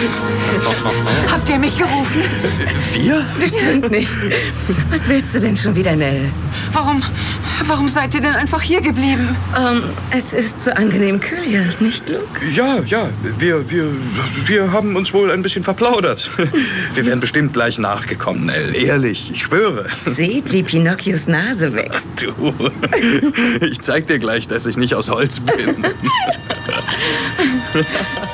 Habt ihr mich gerufen? Wir? Bestimmt nicht. Was willst du denn schon wieder, Nell? Warum seid ihr denn einfach hier geblieben? Es ist so angenehm kühl hier, nicht, Luke? Ja, wir haben uns wohl ein bisschen verplaudert. Wir wären bestimmt gleich nachgekommen, Nell. Ehrlich, ich schwöre. Seht, wie Pinocchios Nase wächst. Du, ich zeig dir gleich, dass ich nicht aus Holz bin.